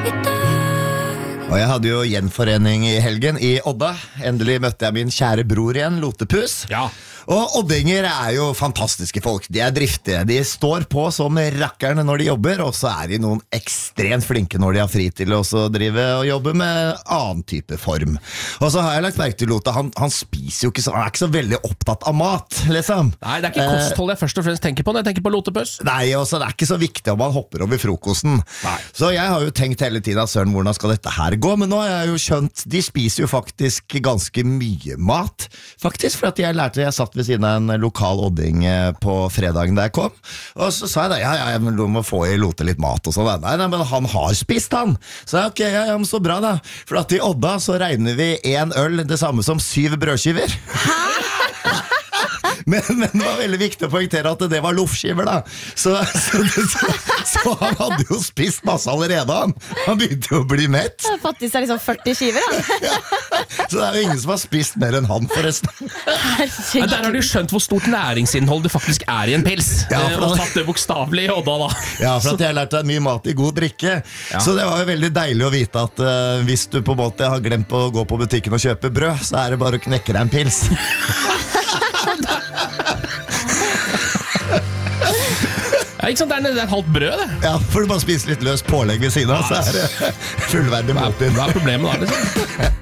Og jeg hadde jo gjenforening I helgen I Odda. Endelig møtte jeg min kjære bror igjen, Lotepus. Ja. Og oddinger jo fantastiske folk. De driftige. De står på som rakkerne når de jobber, og så de noen ekstremt flinke når de har fri til å drive og jobbe med annen type form. Og så har jeg lagt merke til Lote, han spiser jo ikke så, han ikke så veldig opptatt av mat, liksom. Nei, det ikke kosthold jeg først og fremst tenker på når jeg tenker på Lotepus. Nei, også, det ikke så viktig om han hopper over frokosten. Nei. Så jeg har jo tenkt hele tiden, søren, hvordan skal dette her gå? Men nå har jeg jo skjønt, de spiser jo faktisk ganske mye mat. Faktisk, for at jeg satt ved siden av en lokal odding på fredagen da jeg kom, og så sa jeg da, ja, men du må få I Lote litt mat og sånn. Nei, men han har spist han. Så ok, ja, men så bra da. For at I Odda så regner vi en øl det samme som 7 brødskiver. Men det var veldig viktig å poengtere at det var loffskiver da. Så han hadde jo spist masse allerede han. Han begynte jo å bli mett. Faktisk liksom 40 skiver da. Ja. Så det jo ingen som har spist mer enn han forresten. Ja, der har du skjønt hvor stort næringsinnhold det faktisk I en pils. Ja, og tatt det bokstavelig I Odda da. Ja, for at jeg har lært deg mye mat I god drikke. Ja. Så det var jo veldig deilig å vite at hvis du på en måte har glemt å gå på butikken og kjøpe brød, så det bare å knekke deg en pils. Ja, ikke sant, det et halvt brød det. Ja, for du bare spiser litt løs pålegg ved siden av, så det fullverdig måltid. Hva problemet da, liksom?